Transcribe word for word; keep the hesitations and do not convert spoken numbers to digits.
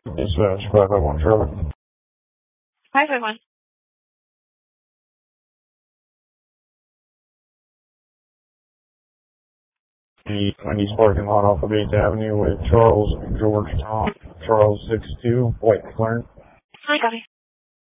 Dispatch five five one Charlie. five five one. The Wendy's parking lot off of eighth Avenue with Charles and George Tom. Charles six two, white McLaren. Hi, copy.